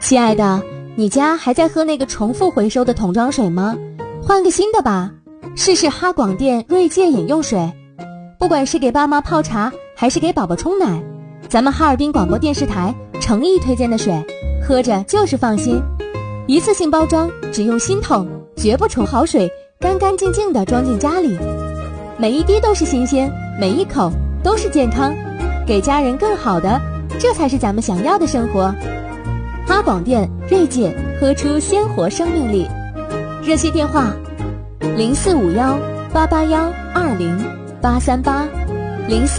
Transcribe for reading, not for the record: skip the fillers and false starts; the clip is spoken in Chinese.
亲爱的，你家还在喝那个重复回收的桶装水吗？换个新的吧，试试哈广电锐界饮用水。不管是给爸妈泡茶，还是给宝宝冲奶，咱们哈尔滨广播电视台诚意推荐的水，喝着就是放心。一次性包装，只用新桶，绝不重好水，干干净净地装进家里，每一滴都是新鲜，每一口都是健康，给家人更好的，这才是咱们想要的生活。哈广电锐界，喝出鲜活生命力。热线电话：04518812083804